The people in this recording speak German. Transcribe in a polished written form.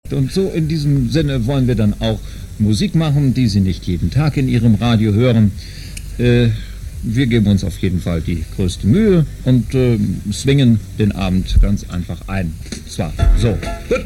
Und so in diesem Sinne wollen wir dann auch Musik machen, die Sie nicht jeden Tag in Ihrem Radio hören. Wir geben uns auf jeden Fall die größte Mühe und swingen den Abend ganz einfach ein. Zwar so. Gut.